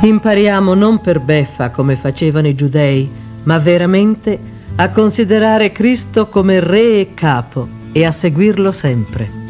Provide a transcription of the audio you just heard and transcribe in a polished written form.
Impariamo non per beffa come facevano i giudei, ma veramente a considerare Cristo come Re e Capo e a seguirlo sempre.